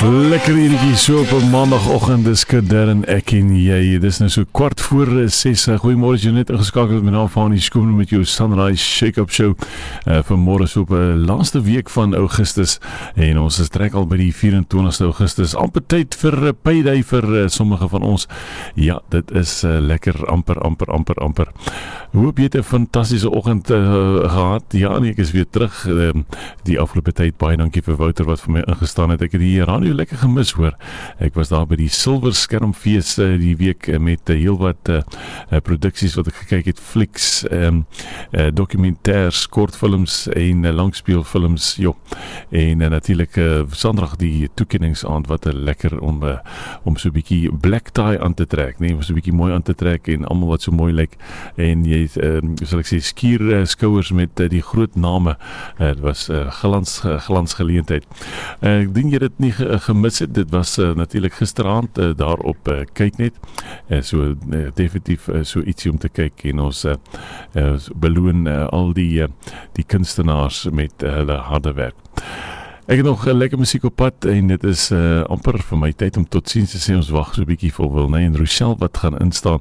Lekker enetjie so op 'n maandagoggend, dis Kader en ek en jy. Dis nou so 6:15. Goeiemôre, jy net ingeskakel met my naam van die skoon met jou Sunrise Shake-Up Show. Vanmôre so op 'n laaste week van Augustus en ons is trek al by die 24ste Augustus. Amper tyd vir payday vir sommige van ons. Ja, dit is lekker amper. Hoop jy het 'n fantastiese oggend gehad. Ja, nee, ek is weer terug. Die afgelope tyd baie dankie vir Wouter wat vir my ingestaan het. Ek het die radio lekker gemis hoor. Ek was daar by die Silver Skermfees die week met heel wat produksies wat ek gekyk het, flieks, dokumentairs, kortfilms en langspeelfilms, en natuurlik Sondag die toekenningsaand, wat lekker om so 'n bietjie black tie aan te trek, nee, om so 'n bietjie mooi aan te trek en almal wat so mooi lyk en jy sal ek sê skier skouers met die groot name. Dit was glansgeleentheid. Ek dink jy dit nie gemis het. Dit was natuurlik gisteraand daar op Kyknet. So definitief so ietsie om te kyk en ons beloon al die kunstenaars met hulle harde werk. Ek het nog lekker musiek op pad en dit is amper vir my tyd om tot ziens te sê. Ons wag so 'n bietjie vir Wilney en Rochelle wat gaan instaan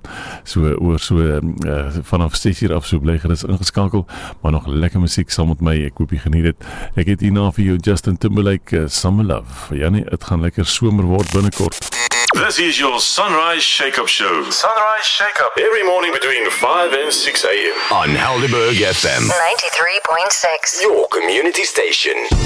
vanaf 6:00 af, so bly gerus ingeskakel, maar nog lekker musiek saam met my. Ek hoop jy geniet dit. Ek het hierna vir jou Justin Timberlake, Summer Love. Ja nee, dit gaan lekker somer word binnekort. This is your Sunrise Shake-Up Show. Sunrise Shake-Up every morning between 5 and 6 a.m. on Helderberg FM 93.6. Your community station.